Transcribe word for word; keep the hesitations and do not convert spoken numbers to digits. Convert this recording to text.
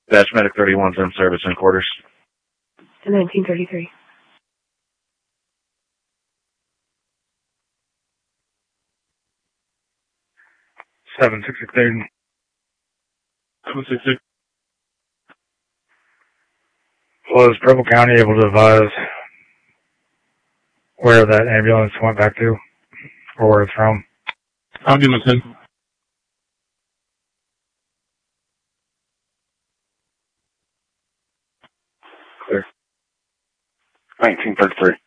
Batch Medic thirty-one, in service in quarters. To nineteen thirty-three. seven six six eight. seven six six. Was Preble County able to advise where that ambulance went back to, or where it's from? I'll give him a ten. Clear. nineteen thirty-three.